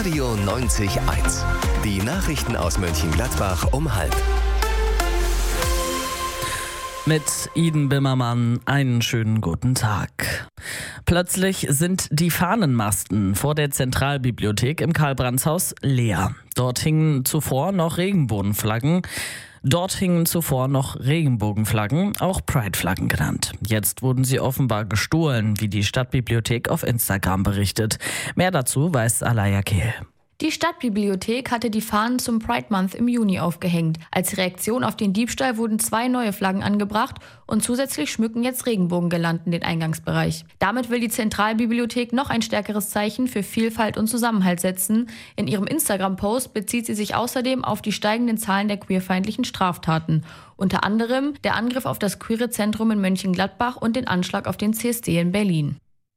Radio 90.1. Die Nachrichten aus Mönchengladbach um 12:30. Mit Iden Bimmermann einen schönen guten Tag. Plötzlich sind die Fahnenmasten vor der Zentralbibliothek im Karl-Brandt-Haus leer. Dort hingen zuvor noch Regenbogenflaggen, auch Pride-Flaggen genannt. Jetzt wurden sie offenbar gestohlen, wie die Stadtbibliothek auf Instagram berichtet. Mehr dazu weiß Alaya Kehl. Die Stadtbibliothek hatte die Fahnen zum Pride Month im Juni aufgehängt. Als Reaktion auf den Diebstahl wurden 2 neue Flaggen angebracht und zusätzlich schmücken jetzt Regenbogengirlanden den Eingangsbereich. Damit will die Zentralbibliothek noch ein stärkeres Zeichen für Vielfalt und Zusammenhalt setzen. In ihrem Instagram-Post bezieht sie sich außerdem auf die steigenden Zahlen der queerfeindlichen Straftaten. Unter anderem der Angriff auf das Queere Zentrum in Mönchengladbach und den Anschlag auf den CSD in Berlin.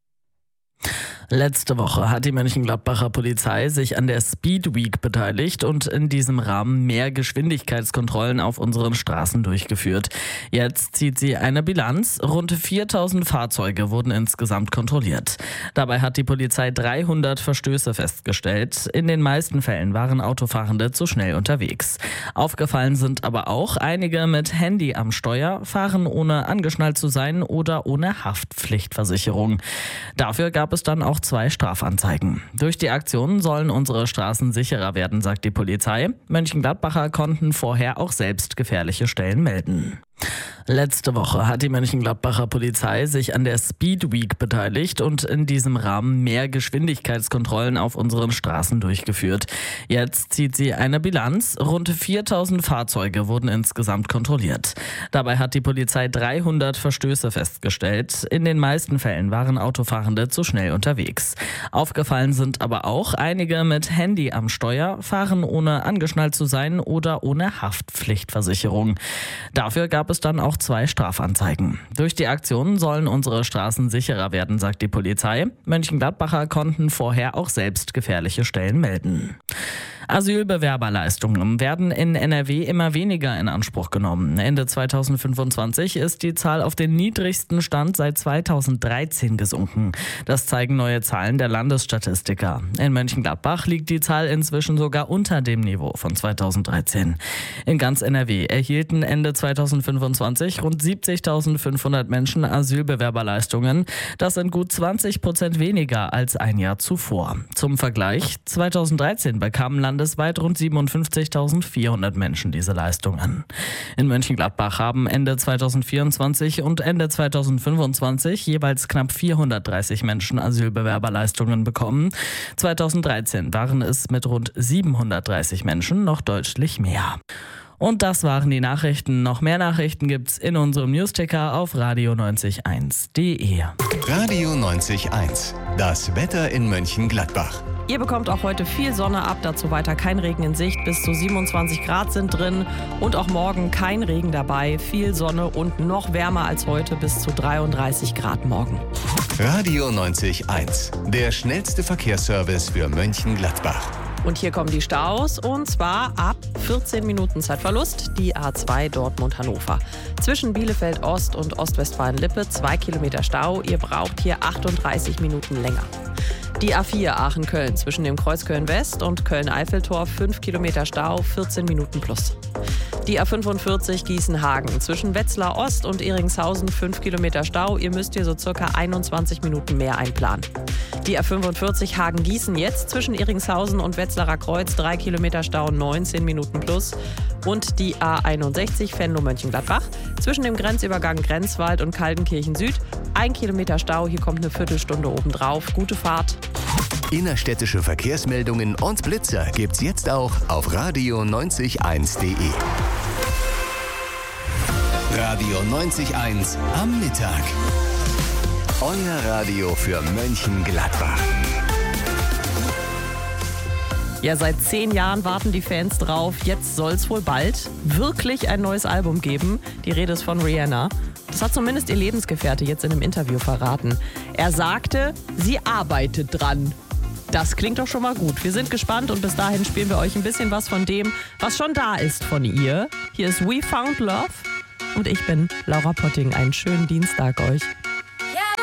Letzte Woche hat die Mönchengladbacher Polizei sich an der Speed Week beteiligt und in diesem Rahmen mehr Geschwindigkeitskontrollen auf unseren Straßen durchgeführt. Jetzt zieht sie eine Bilanz. Rund 4000 Fahrzeuge wurden insgesamt kontrolliert. Dabei hat die Polizei 300 Verstöße festgestellt. In den meisten Fällen waren Autofahrende zu schnell unterwegs. Aufgefallen sind aber auch einige mit Handy am Steuer, fahren ohne angeschnallt zu sein oder ohne Haftpflichtversicherung. Dafür gab es dann auch 2 Strafanzeigen. Durch die Aktionen sollen unsere Straßen sicherer werden, sagt die Polizei. Mönchengladbacher konnten vorher auch selbst gefährliche Stellen melden. Letzte Woche hat die Mönchengladbacher Polizei sich an der Speed Week beteiligt und in diesem Rahmen mehr Geschwindigkeitskontrollen auf unseren Straßen durchgeführt. Jetzt zieht sie eine Bilanz. Rund 4000 Fahrzeuge wurden insgesamt kontrolliert. Dabei hat die Polizei 300 Verstöße festgestellt. In den meisten Fällen waren Autofahrende zu schnell unterwegs. Aufgefallen sind aber auch einige mit Handy am Steuer, fahren ohne angeschnallt zu sein oder ohne Haftpflichtversicherung. Dafür gab es dann auch 2 Strafanzeigen. Durch die Aktionen sollen unsere Straßen sicherer werden, sagt die Polizei. Mönchengladbacher konnten vorher auch selbst gefährliche Stellen melden. Asylbewerberleistungen werden in NRW immer weniger in Anspruch genommen. Ende 2025 ist die Zahl auf den niedrigsten Stand seit 2013 gesunken. Das zeigen neue Zahlen der Landesstatistiker. In Mönchengladbach liegt die Zahl inzwischen sogar unter dem Niveau von 2013. In ganz NRW erhielten Ende 2025 rund 70.500 Menschen Asylbewerberleistungen. Das sind gut 20% weniger als ein Jahr zuvor. Zum Vergleich, 2013 bekamen landesweit rund 57.400 Menschen diese Leistungen. In Mönchengladbach haben Ende 2024 und Ende 2025 jeweils knapp 430 Menschen Asylbewerberleistungen bekommen. 2013 waren es mit rund 730 Menschen noch deutlich mehr. Und das waren die Nachrichten. Noch mehr Nachrichten gibt's in unserem Newsticker auf radio901.de. Radio 90.1. Das Wetter in Mönchengladbach. Ihr bekommt auch heute viel Sonne ab, dazu weiter kein Regen in Sicht, bis zu 27 Grad sind drin und auch morgen kein Regen dabei, viel Sonne und noch wärmer als heute, bis zu 33 Grad morgen. Radio 90.1, der schnellste Verkehrsservice für Mönchengladbach. Und hier kommen die Staus, und zwar ab 14 Minuten Zeitverlust, die A2 Dortmund-Hannover. Zwischen Bielefeld Ost und Ostwestfalen-Lippe 2 Kilometer Stau, ihr braucht hier 38 Minuten länger. Die A4 Aachen-Köln zwischen dem Kreuz Köln-West und Köln-Eiffeltor 5 Kilometer Stau, 14 Minuten plus. Die A45 Gießen-Hagen zwischen Wetzlar Ost und Ehringshausen 5 Kilometer Stau, ihr müsst hier so circa 21 Minuten mehr einplanen. Die A45 Hagen-Gießen jetzt zwischen Ehringshausen und Wetzlarer Kreuz 3 Kilometer Stau, 19 Minuten plus. Und die A61 Venlo-Mönchengladbach zwischen dem Grenzübergang Grenzwald und Kaltenkirchen Süd 1 Kilometer Stau, hier kommt eine Viertelstunde obendrauf. Gute Fahrt. Innerstädtische Verkehrsmeldungen und Blitzer gibt's jetzt auch auf radio901.de. Radio 90.1 am Mittag. Euer Radio für Mönchengladbach. Ja, seit 10 Jahren warten die Fans drauf. Jetzt soll es wohl bald wirklich ein neues Album geben. Die Rede ist von Rihanna. Das hat zumindest ihr Lebensgefährte jetzt in einem Interview verraten. Er sagte, sie arbeitet dran. Das klingt doch schon mal gut. Wir sind gespannt und bis dahin spielen wir euch ein bisschen was von dem, was schon da ist von ihr. Hier ist We Found Love und ich bin Laura Potting. Einen schönen Dienstag euch.